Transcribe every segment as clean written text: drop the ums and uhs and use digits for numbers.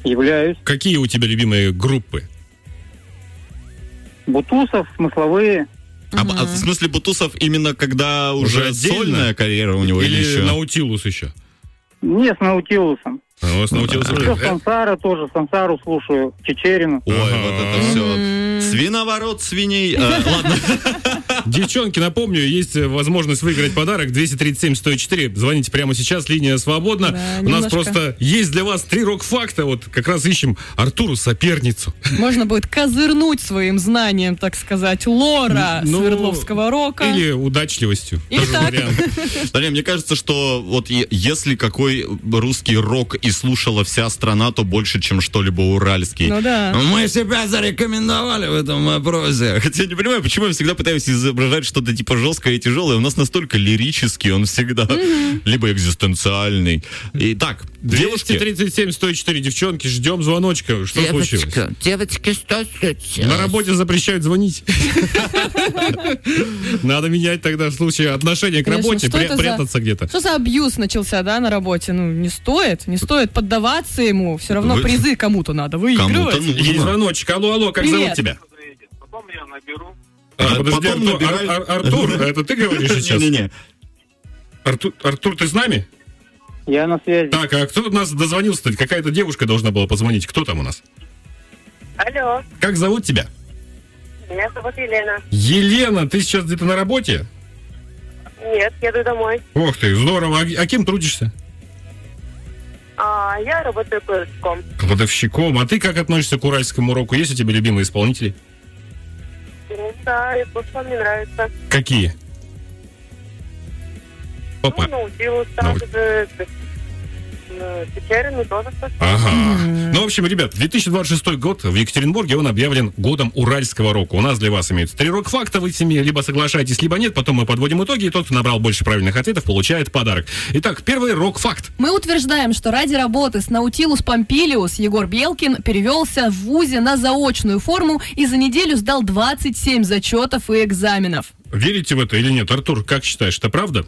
Являюсь. Какие у тебя любимые группы? Бутусов, смысловые. А в смысле Бутусов именно когда уже сольная карьера у него или еще? Наутилус еще? Не, с Наутилусом. С Наутилусом. Еще Сансара тоже, Сансару слушаю, Чечерину. Ой, вот это все. Свиноворот свиней. Ладно. Девчонки, напомню, есть возможность выиграть подарок 237-104. Звоните прямо сейчас, линия свободна. Да, у нас просто есть для вас 3 рок-факта. Вот как раз ищем Артуру соперницу. Можно будет козырнуть своим знанием, так сказать, лора Свердловского рока. Или удачливостью. Или так. Да, мне кажется, что вот если какой русский рок и слушала вся страна, то больше, чем что-либо уральский. Ну да. Мы себя зарекомендовали в этом вопросе. Хотя я не понимаю, почему я всегда пытаюсь изображать что-то типа жесткое и тяжелое. У нас настолько лирический, он всегда либо экзистенциальный. Итак, девушки. 237-104, девчонки, ждем звоночка. Что случилось? Девочки, что случилось? На работе запрещают звонить. Надо менять тогда в случае отношения к работе, прятаться где-то. Что за абьюз начался, да, на работе? Ну, не стоит поддаваться ему. Все равно призы кому-то надо выигрывать. Есть звоночек. Алло, как зовут тебя? Потом я наберу. Подожди, Артур, это ты говоришь сейчас? Не-не-не. Артур, ты с нами? Я на связи. Так, а кто у нас дозвонился-то? Какая-то девушка должна была позвонить. Кто там у нас? Алло. Как зовут тебя? Меня зовут Елена. Елена, ты сейчас где-то на работе? Нет, еду домой. Ох ты, здорово. А кем трудишься? Я работаю кладовщиком. Кладовщиком. А ты как относишься к уральскому року? Есть у тебя любимые исполнители? Да, и слушала, мне нравится. Какие? Опа. Наутилус, также Чечерину тоже слушала. Ага. Ну, в общем, ребят, 2026 год в Екатеринбурге, он объявлен годом уральского рока. У нас для вас имеются 3 рок-факта, вы с ними либо соглашаетесь, либо нет. Потом мы подводим итоги, и тот, кто набрал больше правильных ответов, получает подарок. Итак, первый рок-факт. Мы утверждаем, что ради работы с Наутилус Помпилиус Егор Белкин перевелся в ВУЗе на заочную форму и за неделю сдал 27 зачетов и экзаменов. Верите в это или нет? Артур, как считаешь, это правда?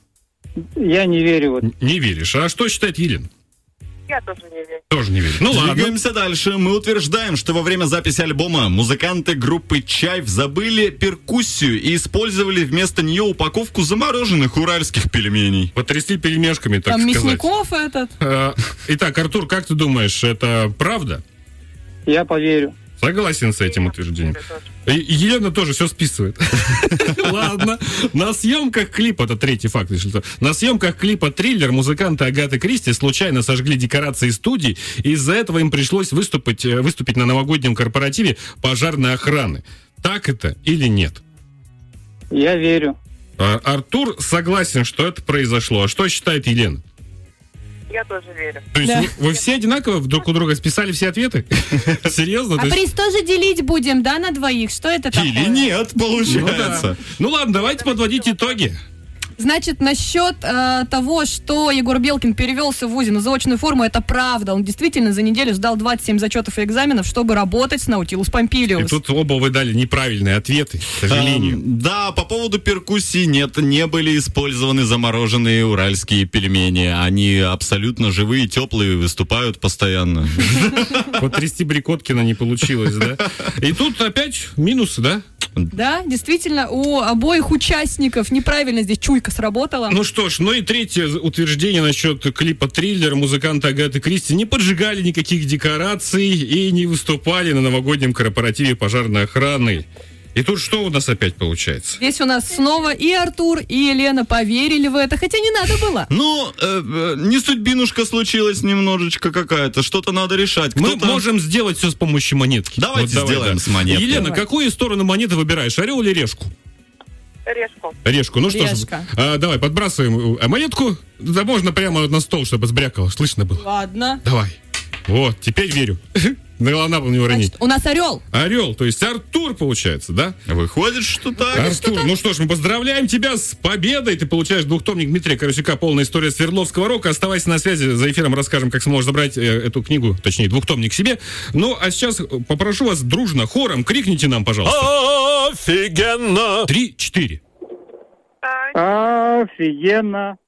Я не верю в это. Не веришь. А что считает Елена? Я тоже не верю. Тоже не верю. Ну ладно. Двигаемся дальше. Мы утверждаем, что во время записи альбома музыканты группы «Чайф» забыли перкуссию и использовали вместо нее упаковку замороженных уральских пельменей. Потрясли пельмешками, так Там сказать. Мясников этот. Итак, Артур, как ты думаешь, это правда? Я поверю. Согласен с этим утверждением. И Елена тоже все списывает. Ладно. На съемках клипа, это третий факт, если что. На съемках клипа «Триллер» музыканты Агаты Кристи случайно сожгли декорации студии, и из-за этого им пришлось выступить на новогоднем корпоративе пожарной охраны. Так это или нет? Я верю. Артур согласен, что это произошло. А что считает Елена? Я тоже верю. То есть вы все одинаково друг у друга списали все ответы? Серьезно? А приз тоже делить будем, да, на двоих? Что это такое? Или нет, получается. Ну ладно, давайте подводить итоги. Значит, насчет того, что Егор Белкин перевелся в ВУЗе на заочную форму, это правда. Он действительно за неделю сдал 27 зачетов и экзаменов, чтобы работать с Наутилус Помпилиус. И тут оба вы дали неправильные ответы, к сожалению. Да, по поводу перкуссии нет, не были использованы замороженные уральские пельмени. Они абсолютно живые, теплые, выступают постоянно. Потрясти Брикоткина не получилось, да? И тут опять минусы, да? Да, действительно, у обоих участников неправильно здесь чуйка сработала. Ну что ж, ну и третье утверждение насчет клипа «Триллер». Музыканты Агаты Кристи не поджигали никаких декораций и не выступали на новогоднем корпоративе пожарной охраны. И тут что у нас опять получается? Здесь у нас снова и Артур, и Елена поверили в это, хотя не надо было. Ну, не судьбинушка случилась немножечко какая-то, что-то надо решать. Мы можем сделать все с помощью монетки. Давайте сделаем с монеткой. Елена, какую сторону монеты выбираешь, орел или решку? Решку. Решку. Ну что ж, давай, подбрасываем монетку. Да можно прямо на стол, чтобы сбрякало. Слышно было? Ладно. Давай. Вот, теперь верю. На голову не уронить. У нас орел. Орел, то есть Артур получается, да? Выходит, что так. Артур, ну что ж, мы поздравляем тебя с победой. Ты получаешь двухтомник Дмитрия Коросюка «Полная история Свердловского рока». Оставайся на связи, за эфиром расскажем, как сможешь забрать эту книгу, точнее, двухтомник себе. Ну, а сейчас попрошу вас дружно, хором, крикните нам, пожалуйста. Офигенно! 3-4. Офигенно.